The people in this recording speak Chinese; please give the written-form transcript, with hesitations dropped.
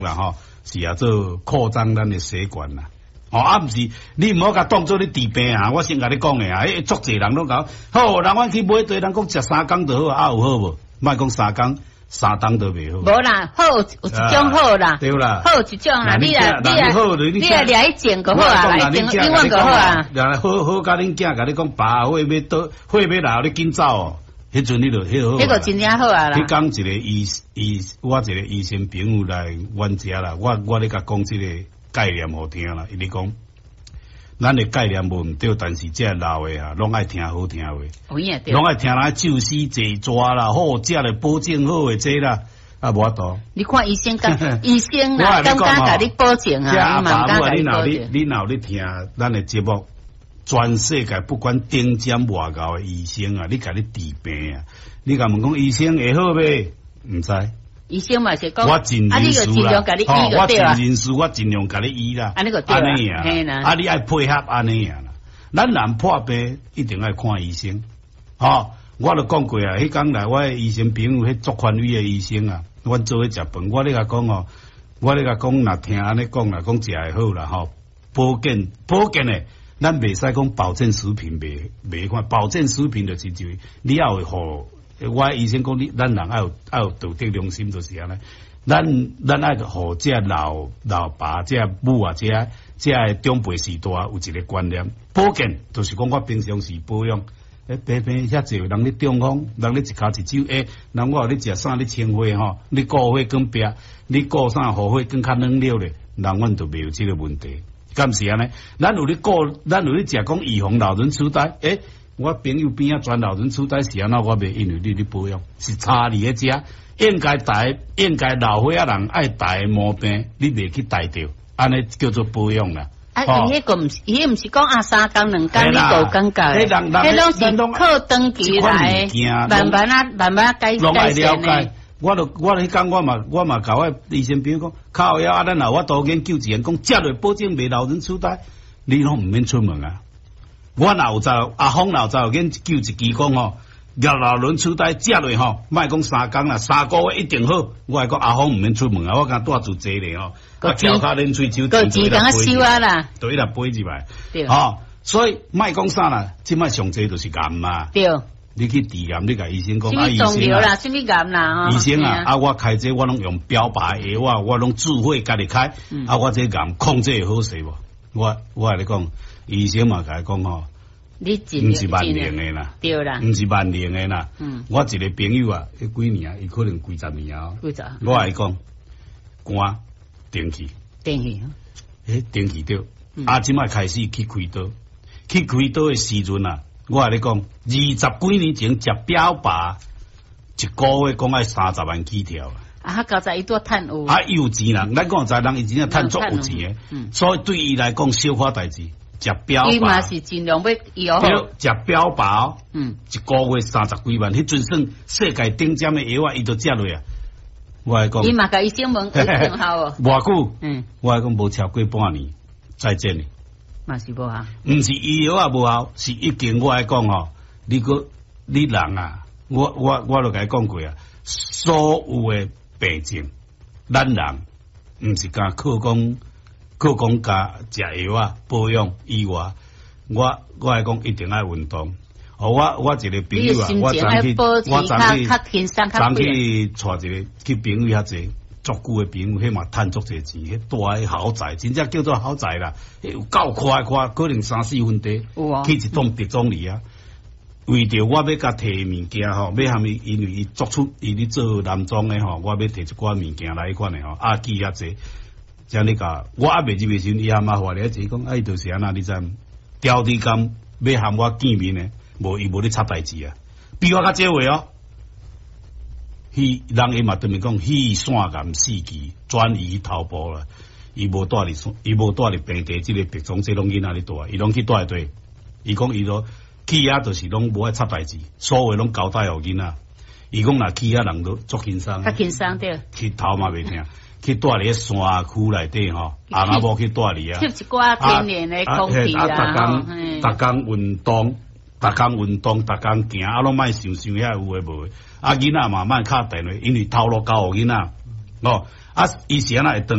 啦吼，是啊做扩张咱的血管啦。毋是你毋好甲当做你治病啊！我先甲你讲诶啊，足侪人都讲好，人阮去买对人讲食3工就好啊，有好无？莫讲3工，3档都袂好。 无啦，好有一种好啦， 对啦， 好一种啦，你来一件就好啊，来一件永远就好啊。 好甲恁囝甲你讲，爸会要倒，会要来，你紧走哦。迄阵你就迄好。 迄个真正好啊啦。 你讲一个我一个医生朋友来阮遮啦，我咧甲讲即个概念好听啦，伊咧讲，咱的概念无毋对，但是这老的啊，拢爱听好听话，拢爱听人咒死坐抓啦，好食咧保证好诶这啦，啊无法度。 你看医生医生啊，敢甲你保证啊？ 阿爸，你若咧听咱的节目。全世界不管顶尖外高的医生啊，你甲你治病啊，你甲问讲医生会好袂？毋知。 医生嘛是讲， 我尽人事啦， 我尽人事，我尽量甲你医啦。 安尼个对啦，啊，你爱配合安尼啊啦。咱人破病一定爱看医生，我都讲过啊。迄讲来，我医生朋友迄足权威的医生啊，阮做伙食饭，我咧甲讲我咧甲讲，若听安尼讲啦，讲食会好啦保健诶。咱袂使讲保健食品袂看，保健食品就是你要会互我医生讲咱人爱有道德良心，就是安尼。咱爱互这老爸、这母啊、这长辈时代有一个观念，保健就是讲我平常时保养。平遐济人咧中风，人咧一骹一手人我互你食啥，你清血你顾血更白，你顾啥护血更较软了咧，人阮就袂有这个问题。敢是安尼？咱有咧食讲预防老人痴呆，我朋友边仔传老人痴呆是安怎？我袂因为你保养是差你咧食，应该老岁仔人爱大毛病，你袂去带着，安尼叫做保养啦。 迄个毋是讲3工2工你5工教，迄拢是靠长期来，慢慢改善。 我迄讲我嘛甲我医生朋友讲，靠腰咱我多研究一人讲，食落保证袂老人痴呆，你拢毋免出门啊。我若有早阿峰老早研究一支讲老人痴呆食落莫讲3工啦，3个月一定好。我还讲阿峰毋免出门啊，我敢带住坐咧我翘骹冷水酒， 个钱敢收啊啦， 对啦，飞入来，所以莫讲啥啦，即摆上济就是癌嘛。对。你去治癌，你甲医生讲医生啦，什么癌啦？ 医生啊，我开这我拢用标靶药啊，我拢自费家己开，我这癌控制好势无？我来讲，医生嘛甲伊讲你毋是万能的啦， 对啦， 毋是万能的啦。我一个朋友啊，几年啊，伊可能几十年啊。我来讲，肝电气，电气对，即摆开始去开刀的时阵啊。我咧讲，20几年前食标靶，一个月讲爱30万起跳啊！交在伊多趁有有钱人，咱讲在人以前趁足有钱诶，所以对伊来讲小可代志，食标靶。伊嘛是尽量要药。 食标靶一个月30几万，迄阵算世界顶尖诶药啊，伊都食落啊。我来讲， 伊嘛甲医生问有成效哦。 偌久？我来讲无超过半年，再见哩。 嘛是无效， 毋是医药啊无效，是已经我来讲你人啊，我就甲你讲过啊，所有诶病症，咱人毋是讲靠讲加食药啊保养以外，我来讲一定爱运动。我一个朋友啊，我昨去带一个去朋友遐坐。足久的朋友，迄嘛趁足侪钱，迄大个豪宅，真正叫做豪宅啦。有够快，可能3-4分地，去一栋别庄里啊。为着我要甲摕物件要含伊，因为伊作出伊咧做男装的我要摕一寡物件来款的记遐济。像你甲我未入时，伊阿妈话咧一讲，伊就是安那，你知？调底工要含我见面的，伊无咧插代志啊，比我较少话人伊嘛对面讲，线癌4期转移头部啦，伊无带哩平地，即个别种这拢囡仔咧带，伊拢去带对。伊讲伊咯去遐就是拢无爱插代志，所有拢交代互囡仔。伊讲若去遐人都足轻松， 较轻松对。 去头嘛袂疼，去带哩山区内底阿妈某去带哩啊。 吸一寡天然的空气啦。 逐工运动，逐工行，拢莫想遐有诶无诶。囡仔嘛莫敲电话，因为头路交互囡仔啊，伊是安那会